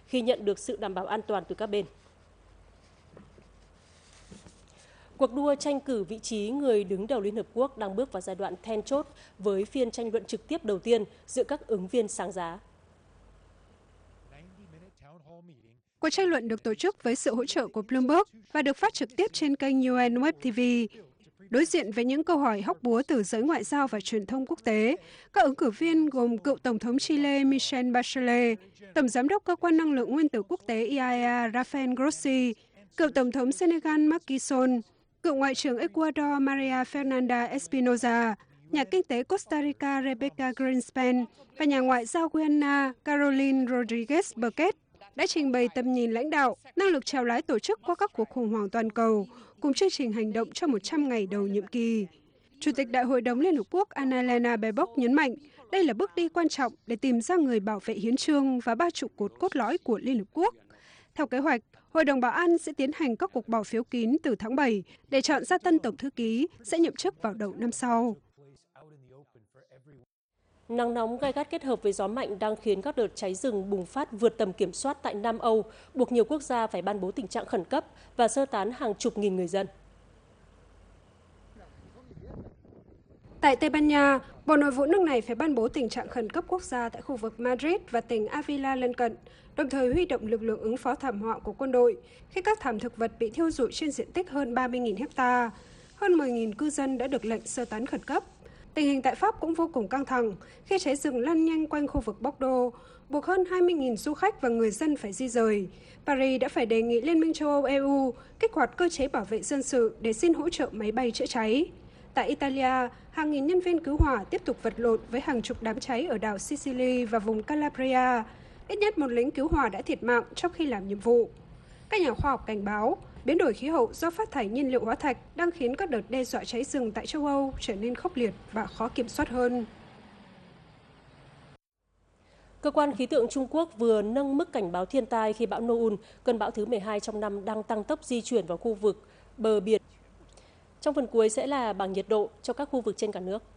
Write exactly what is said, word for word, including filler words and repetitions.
khi nhận được sự đảm bảo an toàn từ các bên. Cuộc đua tranh cử vị trí người đứng đầu Liên Hợp Quốc đang bước vào giai đoạn then chốt với phiên tranh luận trực tiếp đầu tiên giữa các ứng viên sáng giá. Cuộc tranh luận được tổ chức với sự hỗ trợ của Bloomberg và được phát trực tiếp trên kênh u en Web ti vi. Đối diện với những câu hỏi hóc búa từ giới ngoại giao và truyền thông quốc tế, các ứng cử viên gồm cựu Tổng thống Chile Michelle Bachelet, Tổng giám đốc Cơ quan Năng lượng Nguyên tử Quốc tế i a e a Rafael Grossi, cựu Tổng thống Senegal Macky Sall, cựu Ngoại trưởng Ecuador Maria Fernanda Espinosa, nhà kinh tế Costa Rica Rebecca Greenspan và nhà ngoại giao Guyana Caroline Rodriguez Burquet đã trình bày tầm nhìn lãnh đạo, năng lực chèo lái tổ chức qua các cuộc khủng hoảng toàn cầu, cùng chương trình hành động trong một trăm ngày đầu nhiệm kỳ. Chủ tịch Đại hội đồng Liên Hợp Quốc Annalena Baerbock nhấn mạnh, đây là bước đi quan trọng để tìm ra người bảo vệ hiến chương và ba trụ cột cốt lõi của Liên Hợp Quốc. Theo kế hoạch, Hội đồng Bảo an sẽ tiến hành các cuộc bỏ phiếu kín từ tháng bảy để chọn ra tân tổng thư ký sẽ nhậm chức vào đầu năm sau. Nắng nóng gay gắt kết hợp với gió mạnh đang khiến các đợt cháy rừng bùng phát vượt tầm kiểm soát tại Nam Âu, buộc nhiều quốc gia phải ban bố tình trạng khẩn cấp và sơ tán hàng chục nghìn người dân. Tại Tây Ban Nha, Bộ Nội vụ nước này phải ban bố tình trạng khẩn cấp quốc gia tại khu vực Madrid và tỉnh Avila lân cận, đồng thời huy động lực lượng ứng phó thảm họa của quân đội khi các thảm thực vật bị thiêu rụi trên diện tích hơn ba mươi nghìn hecta. Hơn mười nghìn cư dân đã được lệnh sơ tán khẩn cấp. Tình hình tại Pháp cũng vô cùng căng thẳng khi cháy rừng lan nhanh quanh khu vực Bordeaux, buộc hơn hai mươi nghìn du khách và người dân phải di rời. Paris đã phải đề nghị Liên minh châu Âu e u kích hoạt cơ chế bảo vệ dân sự để xin hỗ trợ máy bay chữa cháy. Tại Italia, hàng nghìn nhân viên cứu hỏa tiếp tục vật lộn với hàng chục đám cháy ở đảo Sicily và vùng Calabria. Ít nhất một lính cứu hỏa đã thiệt mạng trong khi làm nhiệm vụ. Các nhà khoa học cảnh báo, biến đổi khí hậu do phát thải nhiên liệu hóa thạch đang khiến các đợt đe dọa cháy rừng tại châu Âu trở nên khốc liệt và khó kiểm soát hơn. Cơ quan khí tượng Trung Quốc vừa nâng mức cảnh báo thiên tai khi bão Noun, cơn bão thứ mười hai trong năm đang tăng tốc di chuyển vào khu vực bờ biển. Trong phần cuối sẽ là bảng nhiệt độ cho các khu vực trên cả nước.